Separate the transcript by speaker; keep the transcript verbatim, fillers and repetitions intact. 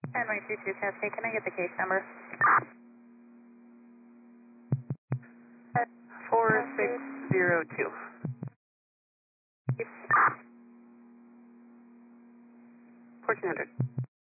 Speaker 1: Runway two two, Cascade, can I get the case number?
Speaker 2: four six zero two. fourteen hundred.